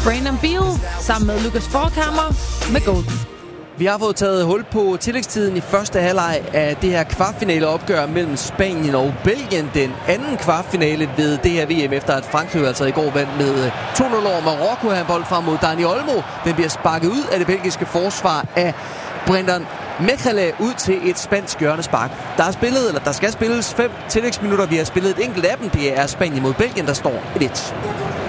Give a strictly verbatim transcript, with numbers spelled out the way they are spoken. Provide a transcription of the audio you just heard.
Brandon Beal sammen med Lucas Forchhammer med Golden. Vi har fået taget hul på tillægstiden i første halvleg af det her kvartfinaleopgør mellem Spanien og Belgien. Den anden kvartfinale ved det her V M, efter at Frankrig altså i går vandt med to nul over Marokko. Han bold frem mod Dani Olmo. Den bliver sparket ud af det belgiske forsvar af Brendan Mechele ud til et spansk hjørnespark. Der er spillet, eller der skal spilles fem tillægsminutter. Vi har spillet et enkelt af dem. Det er Spanien mod Belgien, der står et et.